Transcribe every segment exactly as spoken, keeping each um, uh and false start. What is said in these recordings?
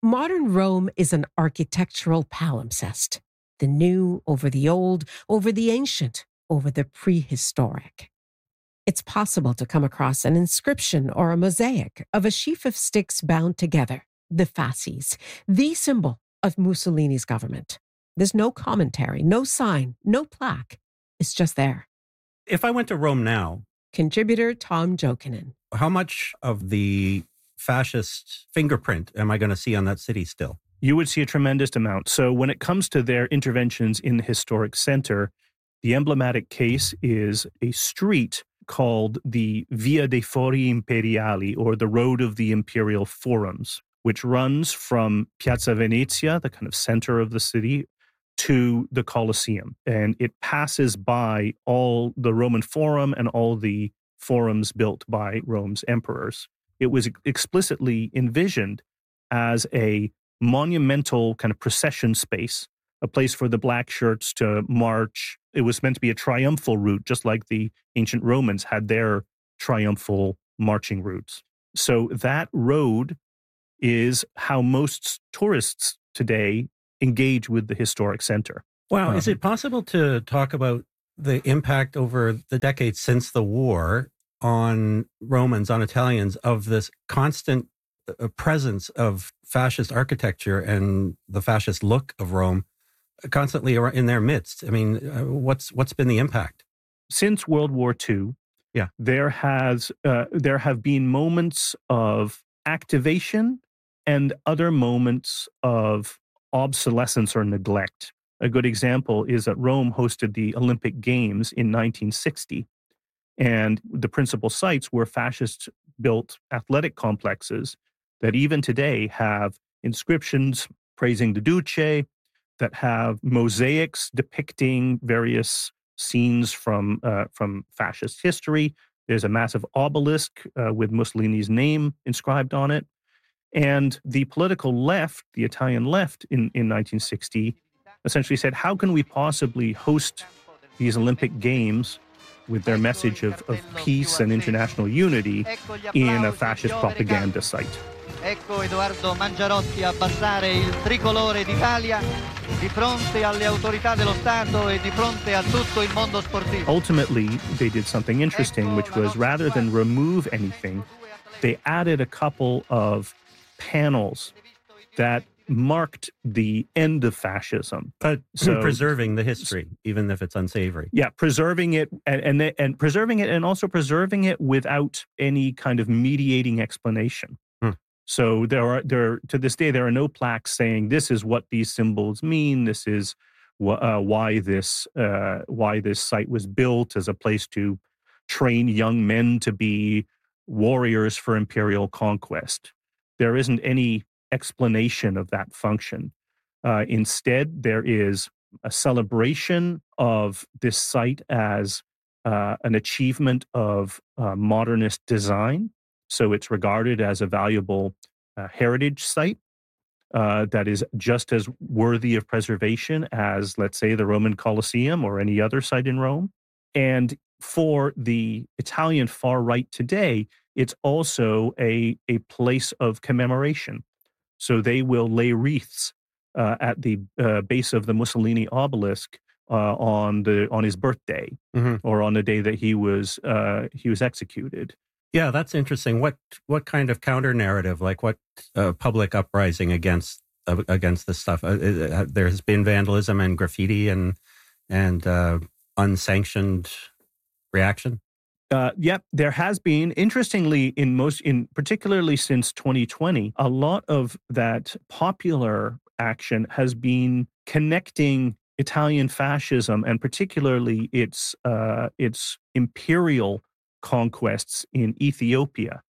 Modern Rome is an architectural palimpsest. The new over the old, over the ancient, over the prehistoric. It's possible to come across an inscription or a mosaic of a sheaf of sticks bound together, the fasces, the symbol of Mussolini's government. There's no commentary, no sign, no plaque. It's just there. If I went to Rome now... Contributor Tom Jokinen. How much of the fascist fingerprint am I going to see on that city still? You would see a tremendous amount. So when it comes to their interventions in the historic center, the emblematic case is a street called the Via dei Fori Imperiali, or the Road of the Imperial Forums, which runs from Piazza Venezia, the kind of center of the city, to the Colosseum. And it passes by all the Roman Forum and all the forums built by Rome's emperors. It was explicitly envisioned as a monumental kind of procession space, a place for the black shirts to march. It was meant to be a triumphal route, just like the ancient Romans had their triumphal marching routes. So that road is how most tourists today engage with the historic center. Wow. Um, is it possible to talk about the impact over the decades since the war on Romans, on Italians, of this constant uh, presence of fascist architecture and the fascist look of Rome constantly in their midst? I mean, uh, what's what's been the impact? Since World War Two, yeah, there has uh, there have been moments of activation and other moments of obsolescence or neglect. A good example is that Rome hosted the Olympic Games in nineteen sixty, and the principal sites were fascist-built athletic complexes that even today have inscriptions praising the Duce, that have mosaics depicting various scenes from uh, from fascist history. There's a massive obelisk uh, with Mussolini's name inscribed on it. And the political left, the Italian left in, in nineteen sixty, essentially said, how can we possibly host these Olympic Games with their message of, of peace and international unity in a fascist propaganda site? Ecco Edoardo Mangiarotti abbassare il tricolore d'Italia di fronte alle autorità dello Stato e di fronte a tutto il mondo sportivo. Ultimately, they did something interesting, which was rather than remove anything, they added a couple of panels that marked the end of fascism. But so, preserving the history, even if it's unsavory. Yeah, preserving it and, and, and preserving it and also preserving it without any kind of mediating explanation. Hmm. So there are there to this day there are no plaques saying this is what these symbols mean. This is wh- uh, why this uh, why this site was built as a place to train young men to be warriors for imperial conquest. There isn't any explanation of that function. Uh, instead, there is a celebration of this site as uh, an achievement of uh, modernist design. So it's regarded as a valuable uh, heritage site uh, that is just as worthy of preservation as, let's say, the Roman Colosseum or any other site in Rome. And for the Italian far right today, it's also a, a place of commemoration. So they will lay wreaths uh, at the uh, base of the Mussolini obelisk uh, on the on his birthday, mm-hmm. or on the day that he was uh, he was executed. Yeah, that's interesting. What what kind of counter narrative, like what uh, public uprising against uh, against this stuff? Uh, uh, there has been vandalism and graffiti and and uh, unsanctioned reaction. Uh, yep, there has been. Interestingly, in most, in particularly since twenty twenty, a lot of that popular action has been connecting Italian fascism and particularly its uh, its imperial conquests in Ethiopia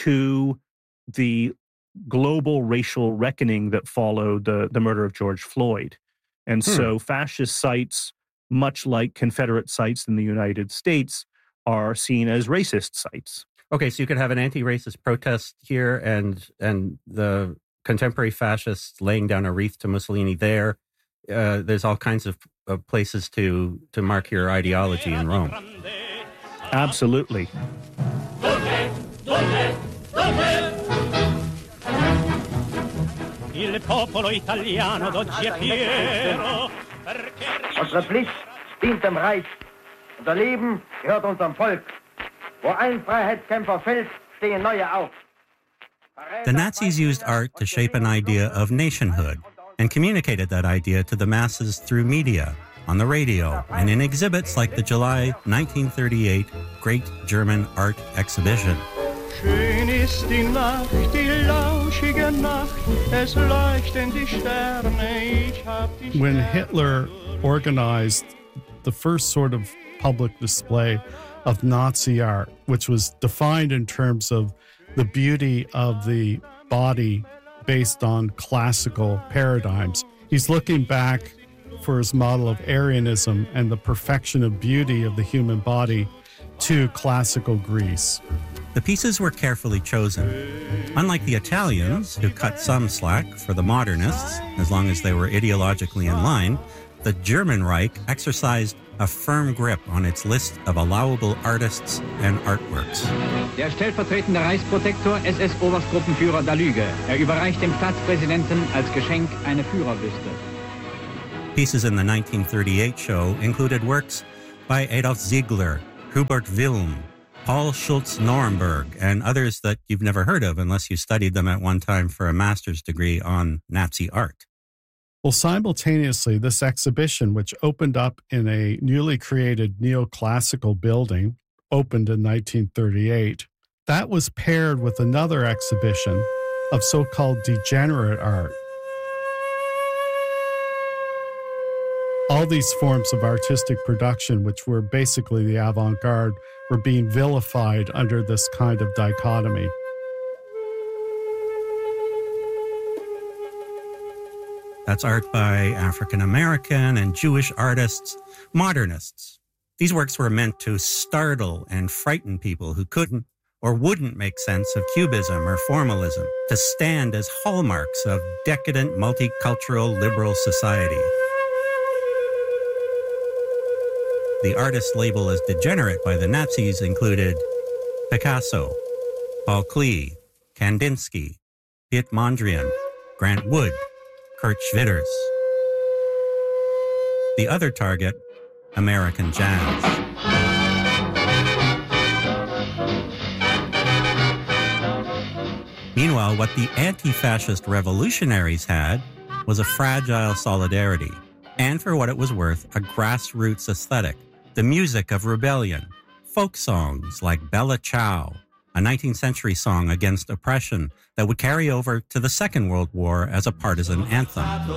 to the global racial reckoning that followed the, the murder of George Floyd. And hmm. so fascist sites, much like Confederate sites in the United States, are seen as racist sites. Okay, so you could have an anti-racist protest here and and the contemporary fascists laying down a wreath to Mussolini there. Uh, there's all kinds of, of places to, to mark your ideology in Rome. Absolutely. Il popolo italiano d'oggi è fiero. Unsere Pflicht dient dem Reich. Unser Leben gehört unserem Volk. Wo ein Freiheitskämpfer fällt, stehen neue auf. The Nazis used art to shape an idea of nationhood and communicated that idea to the masses through media, on the radio, and in exhibits like the July nineteen thirty-eight Great German Art Exhibition. Schön ist die Nacht, die lauschige Nacht, es leuchten die Sterne, ich hab die When Hitler organized the first sort of public display of Nazi art, which was defined in terms of the beauty of the body based on classical paradigms, he's looking back for his model of Aryanism and the perfection of beauty of the human body to classical Greece. The pieces were carefully chosen. Unlike the Italians, who cut some slack for the modernists, as long as they were ideologically in line, the German Reich exercised a firm grip on its list of allowable artists and artworks. Der stellvertretende Reichsprotektor S S-Oberstgruppenführer Dalüge. Er überreicht dem Staatspräsidenten als Geschenk eine Führerbüste. Pieces in the nineteen thirty-eight show included works by Adolf Ziegler, Hubert Wilm, Paul Schultz-Norrenberg, and others that you've never heard of unless you studied them at one time for a master's degree on Nazi art. Well, simultaneously, this exhibition, which opened up in a newly created neoclassical building, opened in nineteen thirty-eight, that was paired with another exhibition of so-called degenerate art. All these forms of artistic production, which were basically the avant-garde, were being vilified under this kind of dichotomy. That's art by African-American and Jewish artists, modernists. These works were meant to startle and frighten people who couldn't or wouldn't make sense of cubism or formalism, to stand as hallmarks of decadent, multicultural, liberal society. The artist label as degenerate by the Nazis included Picasso, Paul Klee, Kandinsky, Piet Mondrian, Grant Wood, Kurt Schwitters. The other target, American jazz. Meanwhile, what the anti-fascist revolutionaries had was a fragile solidarity, and for what it was worth, a grassroots aesthetic, the music of rebellion, folk songs like Bella Ciao, a nineteenth century song against oppression that would carry over to the Second World War as a partisan anthem.